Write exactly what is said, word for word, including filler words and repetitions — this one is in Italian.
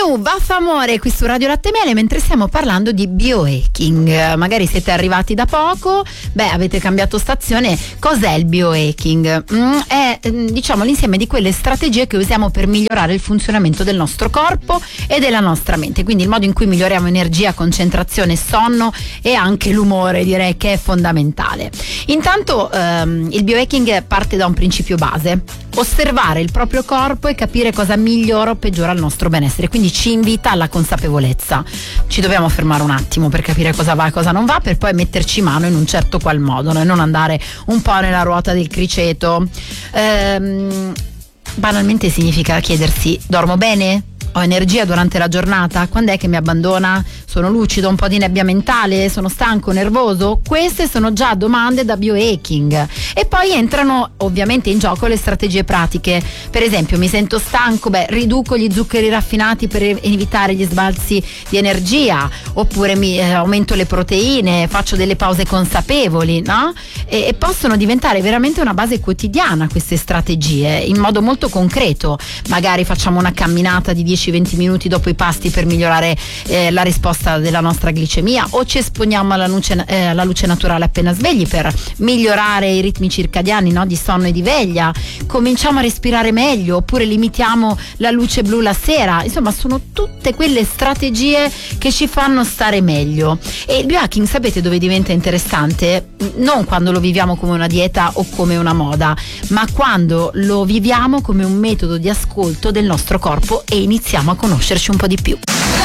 New Vaffa Amore qui su Radio Latte Miele, mentre stiamo parlando di biohacking. Magari siete arrivati da poco, beh, avete cambiato stazione. Cos'è il biohacking? Mm, è diciamo l'insieme di quelle strategie che usiamo per migliorare il funzionamento del nostro corpo e della nostra mente, quindi il modo in cui miglioriamo energia, concentrazione, sonno e anche l'umore, direi che è fondamentale. Intanto ehm, il biohacking parte da un principio base: osservare il proprio corpo e capire cosa migliora o peggiora il nostro benessere, quindi ci invita alla consapevolezza. Ci dobbiamo fermare un attimo per capire cosa va e cosa non va, per poi metterci mano in un certo qual modo, no? E non andare un po' nella ruota del criceto. Ehm, banalmente significa chiedersi: dormo bene? Ho energia durante la giornata? Quando è che mi abbandona? Sono lucido? Un po' di nebbia mentale? Sono stanco? Nervoso? Queste sono già domande da biohacking. E poi entrano ovviamente in gioco le strategie pratiche. Per esempio, mi sento stanco? Beh, riduco gli zuccheri raffinati per evitare gli sbalzi di energia, oppure mi eh, aumento le proteine, faccio delle pause consapevoli, no? E, e possono diventare veramente una base quotidiana queste strategie, in modo molto concreto. Magari facciamo una camminata di dieci venti minuti dopo i pasti per migliorare eh, la risposta della nostra glicemia, o ci esponiamo alla luce, eh, alla luce naturale appena svegli per migliorare i ritmi circadiani, no? Di sonno e di veglia. Cominciamo a respirare meglio, oppure limitiamo la luce blu la sera. Insomma, sono tutte quelle strategie che ci fanno stare meglio. E il biohacking, sapete dove diventa interessante? Non quando lo viviamo come una dieta o come una moda, ma quando lo viviamo come un metodo di ascolto del nostro corpo e iniziamo a conoscerci un po' di più.